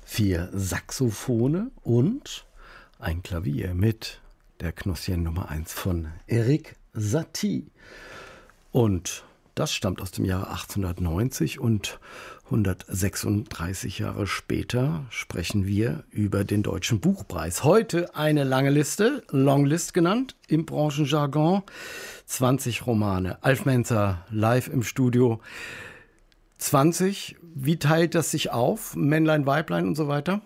4 Saxophone und ein Klavier mit der Gnossienne Nummer 1 von Erik Satie. Und das stammt aus dem Jahre 1890 und 136 Jahre später sprechen wir über den Deutschen Buchpreis. Heute eine lange Liste, Longlist genannt, im Branchenjargon. 20 Romane. Alf Menzer live im Studio. 20, wie teilt das sich auf? Männlein, Weiblein und so weiter?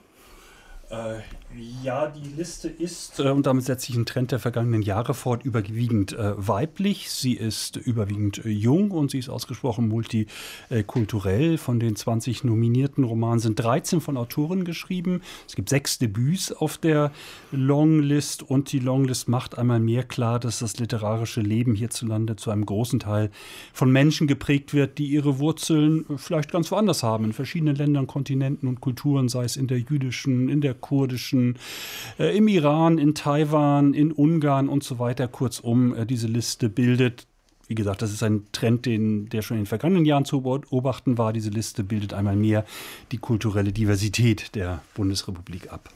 Ja, die Liste ist, und damit setzt sich ein Trend der vergangenen Jahre fort, überwiegend weiblich. Sie ist überwiegend jung und sie ist ausgesprochen multikulturell. Von den 20 nominierten Romanen sind 13 von Autoren geschrieben. Es gibt 6 Debüts auf der Longlist und die Longlist macht einmal mehr klar, dass das literarische Leben hierzulande zu einem großen Teil von Menschen geprägt wird, die ihre Wurzeln vielleicht ganz woanders haben, in verschiedenen Ländern, Kontinenten und Kulturen, sei es in der jüdischen, in der kurdischen, im Iran, in Taiwan, in Ungarn und so weiter. Kurzum, diese Liste bildet, wie gesagt, das ist ein Trend, der schon in den vergangenen Jahren zu beobachten war. Diese Liste bildet einmal mehr die kulturelle Diversität der Bundesrepublik ab.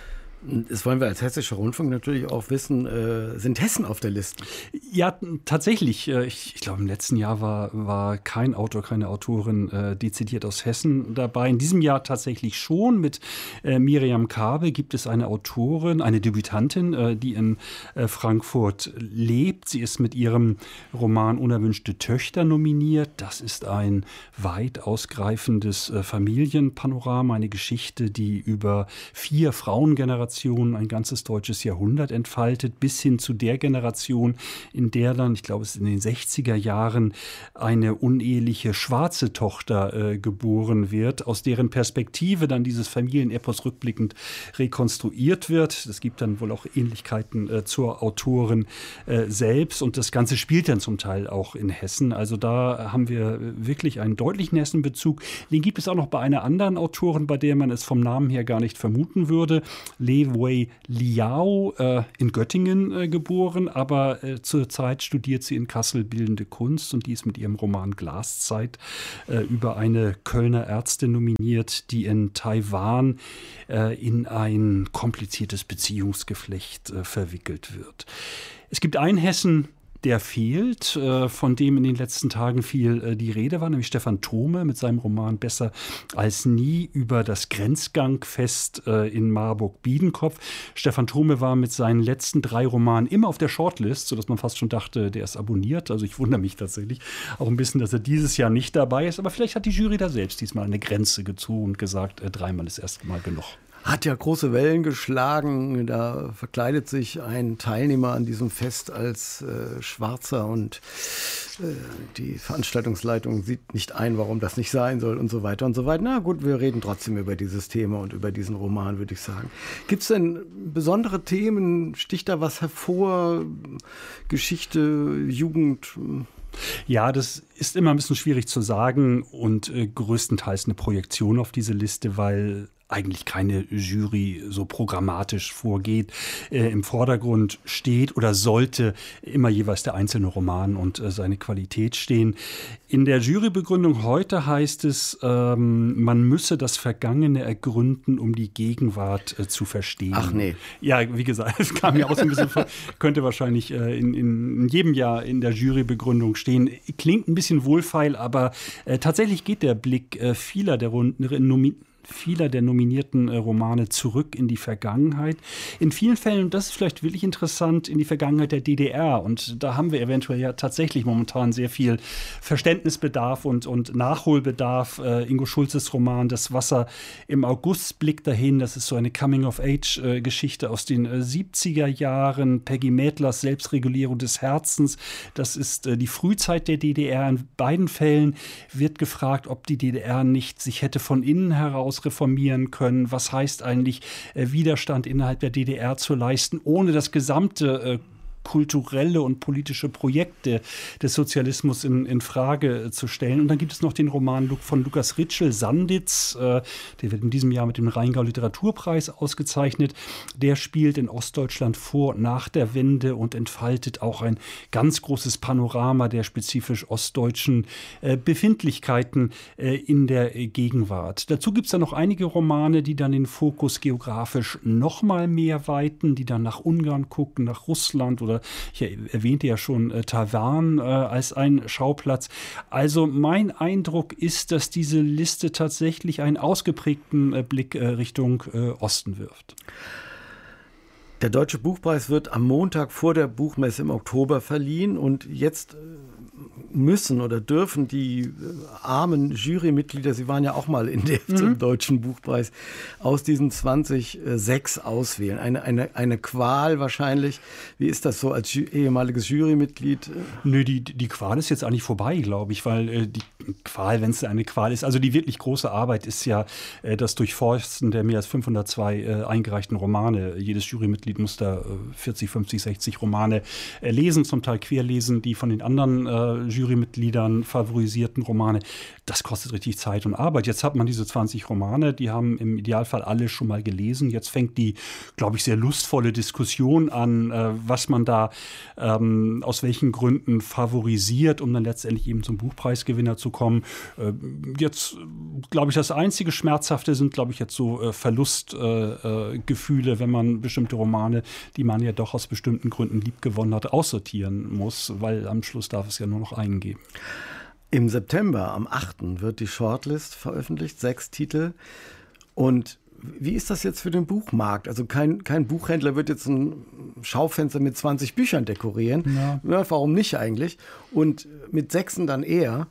Das wollen wir als Hessischer Rundfunk natürlich auch wissen. Sind Hessen auf der Liste? Ja, tatsächlich. Ich glaube, im letzten Jahr war kein Autor, keine Autorin dezidiert aus Hessen dabei. In diesem Jahr tatsächlich schon. Mit Miriam Kaabe gibt es eine Autorin, eine Debütantin, die in Frankfurt lebt. Sie ist mit ihrem Roman Unerwünschte Töchter nominiert. Das ist ein weit ausgreifendes Familienpanorama, eine Geschichte, die über 4 Frauengenerationen ein ganzes deutsches Jahrhundert entfaltet, bis hin zu der Generation, in der dann, ich glaube es ist in den 60er Jahren, eine uneheliche schwarze Tochter geboren wird, aus deren Perspektive dann dieses Familienepos rückblickend rekonstruiert wird. Es gibt dann wohl auch Ähnlichkeiten zur Autorin selbst und das Ganze spielt dann zum Teil auch in Hessen. Also da haben wir wirklich einen deutlichen Hessenbezug. Den gibt es auch noch bei einer anderen Autorin, bei der man es vom Namen her gar nicht vermuten würde. Wei Liao, in Göttingen geboren, aber zurzeit studiert sie in Kassel Bildende Kunst und die ist mit ihrem Roman Glaszeit über eine Kölner Ärztin nominiert, die in Taiwan in ein kompliziertes Beziehungsgeflecht verwickelt wird. Es gibt einen Hessen, der fehlt, von dem in den letzten Tagen viel die Rede war, nämlich Stefan Thome mit seinem Roman Besser als nie über das Grenzgangfest in Marburg-Biedenkopf. Stefan Thome war mit seinen letzten 3 Romanen immer auf der Shortlist, sodass man fast schon dachte, der ist abonniert. Also ich wundere mich tatsächlich auch ein bisschen, dass er dieses Jahr nicht dabei ist. Aber vielleicht hat die Jury da selbst diesmal eine Grenze gezogen und gesagt, 3-mal ist erstmal genug. Hat ja große Wellen geschlagen. Da verkleidet sich ein Teilnehmer an diesem Fest als Schwarzer und die Veranstaltungsleitung sieht nicht ein, warum das nicht sein soll und so weiter und so weiter. Na gut, wir reden trotzdem über dieses Thema und über diesen Roman, würde ich sagen. Gibt es denn besondere Themen? Sticht da was hervor? Geschichte, Jugend? Ja, das ist immer ein bisschen schwierig zu sagen und größtenteils eine Projektion auf diese Liste, weil eigentlich keine Jury so programmatisch vorgeht. Im Vordergrund steht oder sollte immer jeweils der einzelne Roman und seine Qualität stehen. In der Jurybegründung heute heißt es, man müsse das Vergangene ergründen, um die Gegenwart zu verstehen. Ach nee. Ja, wie gesagt, es kam mir auch so ein bisschen vor, könnte wahrscheinlich in jedem Jahr in der Jurybegründung stehen. Klingt ein bisschen wohlfeil, aber tatsächlich geht der Blick vieler der nominierten Romane zurück in die Vergangenheit. In vielen Fällen, und das ist vielleicht wirklich interessant, in die Vergangenheit der DDR. Und da haben wir eventuell ja tatsächlich momentan sehr viel Verständnisbedarf und Nachholbedarf. Ingo Schulzes Roman Das Wasser im August blickt dahin. Das ist so eine Coming-of-Age-Geschichte aus den 70er Jahren. Peggy Mädlers Selbstregulierung des Herzens. Das ist die Frühzeit der DDR. In beiden Fällen wird gefragt, ob die DDR nicht sich hätte von innen heraus reformieren können. Was heißt eigentlich Widerstand innerhalb der DDR zu leisten, ohne das gesamte kulturelle und politische Projekte des Sozialismus in Frage zu stellen. Und dann gibt es noch den Roman von Lukas Ritschl, Sanditz, der wird in diesem Jahr mit dem Rheingau-Literaturpreis ausgezeichnet. Der spielt in Ostdeutschland vor, nach der Wende und entfaltet auch ein ganz großes Panorama der spezifisch ostdeutschen Befindlichkeiten in der Gegenwart. Dazu gibt es dann noch einige Romane, die dann den Fokus geografisch noch mal mehr weiten, die dann nach Ungarn gucken, nach Russland oder ich erwähnte ja schon Taiwan als ein Schauplatz. Also mein Eindruck ist, dass diese Liste tatsächlich einen ausgeprägten Blick Richtung Osten wirft. Der Deutsche Buchpreis wird am Montag vor der Buchmesse im Oktober verliehen und jetzt müssen oder dürfen die armen Jurymitglieder, sie waren ja auch mal in zum Deutschen Buchpreis, aus diesen 6 auswählen. Eine Qual wahrscheinlich. Wie ist das so als ehemaliges Jurymitglied? Nö, die Qual ist jetzt eigentlich vorbei, glaube ich, weil die Qual, wenn es eine Qual ist, also die wirklich große Arbeit ist ja das Durchforsten der mehr als 502 eingereichten Romane. Jedes Jurymitglied muss da 40, 50, 60 Romane lesen, zum Teil querlesen, die von den anderen Jurymitgliedern favorisierten Romane. Das kostet richtig Zeit und Arbeit. Jetzt hat man diese 20 Romane, die haben im Idealfall alle schon mal gelesen. Jetzt fängt die, glaube ich, sehr lustvolle Diskussion an, was man da aus welchen Gründen favorisiert, um dann letztendlich eben zum Buchpreisgewinner zu kommen. Jetzt, glaube ich, das einzige Schmerzhafte sind, glaube ich, jetzt so Verlustgefühle, wenn man bestimmte Romane, die man ja doch aus bestimmten Gründen liebgewonnen hat, aussortieren muss, weil am Schluss darf es ja nur noch einen geben. Im September, am 8. wird die Shortlist veröffentlicht, 6 Titel. Und wie ist das jetzt für den Buchmarkt? Also kein Buchhändler wird jetzt ein Schaufenster mit 20 Büchern dekorieren. Ja, warum nicht eigentlich? Und mit 6 dann eher.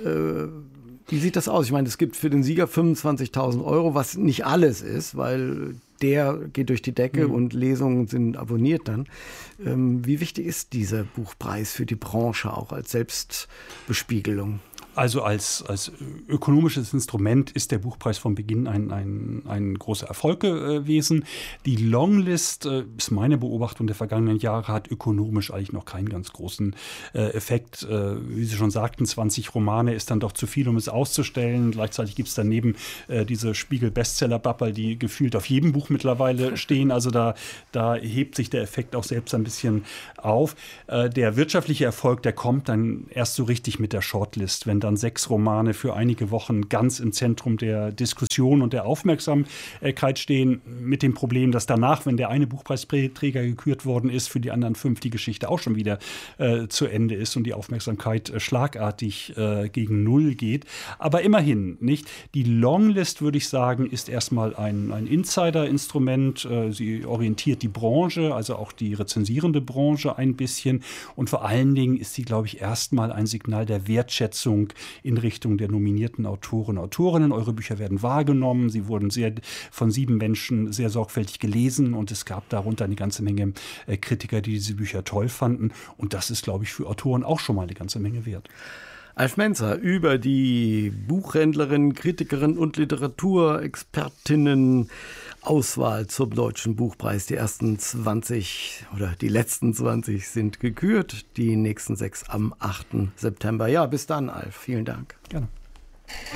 Wie sieht das aus? Ich meine, es gibt für den Sieger 25.000 €, was nicht alles ist, weil der geht durch die Decke und Lesungen sind abonniert dann. Wie wichtig ist dieser Buchpreis für die Branche auch als Selbstbespiegelung? Also als ökonomisches Instrument ist der Buchpreis von Beginn ein großer Erfolg gewesen. Die Longlist, ist meine Beobachtung der vergangenen Jahre, hat ökonomisch eigentlich noch keinen ganz großen Effekt. Wie Sie schon sagten, 20 Romane ist dann doch zu viel, um es auszustellen. Gleichzeitig gibt es daneben diese Spiegel-Bestseller-Bubble, die gefühlt auf jedem Buch mittlerweile stehen. Also da hebt sich der Effekt auch selbst ein bisschen auf. Der wirtschaftliche Erfolg, der kommt dann erst so richtig mit der Shortlist, wenn dann 6 Romane für einige Wochen ganz im Zentrum der Diskussion und der Aufmerksamkeit stehen, mit dem Problem, dass danach, wenn der eine Buchpreisträger gekürt worden ist, für die anderen 5 die Geschichte auch schon wieder zu Ende ist und die Aufmerksamkeit schlagartig gegen Null geht. Aber immerhin, nicht? Die Longlist, würde ich sagen, ist erstmal ein Insider-Instrument. Sie orientiert die Branche, also auch die rezensierende Branche ein bisschen. Und vor allen Dingen ist sie, glaube ich, erstmal ein Signal der Wertschätzung in Richtung der nominierten Autoren und Autorinnen. Eure Bücher werden wahrgenommen. Sie wurden von 7 Menschen sehr sorgfältig gelesen und es gab darunter eine ganze Menge Kritiker, die diese Bücher toll fanden. Und das ist, glaube ich, für Autoren auch schon mal eine ganze Menge wert. Alf Menzer über die Buchhändlerin, Kritikerin und Literaturexpertinnen Auswahl zum Deutschen Buchpreis. Die ersten 20 oder die letzten 20 sind gekürt. Die nächsten 6 am 8. September. Ja, bis dann, Alf. Vielen Dank. Gerne.